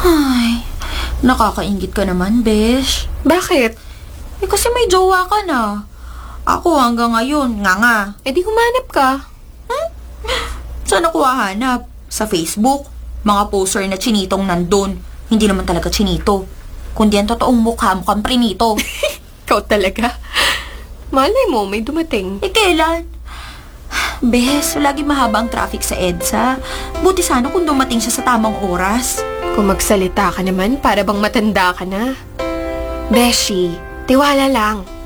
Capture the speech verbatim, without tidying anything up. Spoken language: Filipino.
Ay, nakakaingit ka naman, besh. Bakit? Eh kasi may jowa ka na. Ako hanggang ngayon, nga nga. Eh di humanap ka. Saan ako hahanap? Sa Facebook? Mga poster na chinitong nandun. Hindi naman talaga chinito. Kundi ang totoong mukha, mukhang prinito. Ikaw talaga. Malay mo, may dumating. Eh kailan? Bes, lagi mahaba ang traffic sa EDSA. Buti sana kung dumating siya sa tamang oras. Kung magsalita ka naman, para bang matanda ka na. Beshi, tiwala lang.